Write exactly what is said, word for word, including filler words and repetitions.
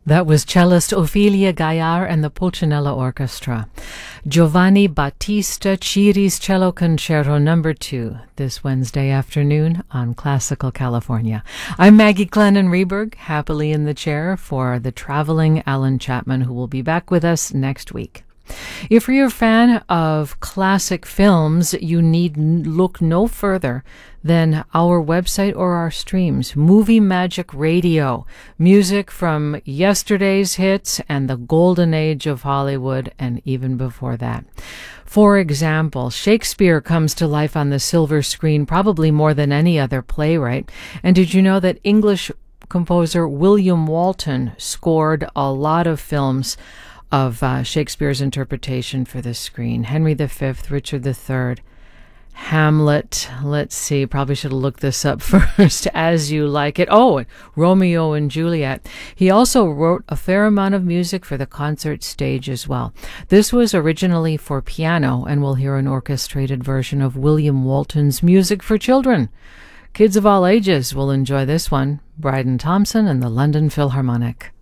That was cellist Ophelia Gaillard and the Pulcinella Orchestra. Giovanni Battista Chiri's Cello Concerto Number two, this Wednesday afternoon on Classical California. I'm Maggie Glennon Reberg, happily in the chair for the traveling Alan Chapman, who will be back with us next week. If you're a fan of classic films, you need look no further than our website or our streams. Movie Magic Radio, music from yesterday's hits and the golden age of Hollywood and even before that. For example, Shakespeare comes to life on the silver screen probably more than any other playwright. And did you know that English composer William Walton scored a lot of films of uh, Shakespeare's interpretation for the screen? Henry the Fifth, Richard the Third, Hamlet. Let's see, probably should have looked this up first. As You Like It. Oh, Romeo and Juliet. He also wrote a fair amount of music for the concert stage as well. This was originally for piano, and we'll hear an orchestrated version of William Walton's music for children. Kids of all ages will enjoy this one. Bryden Thompson and the London Philharmonic.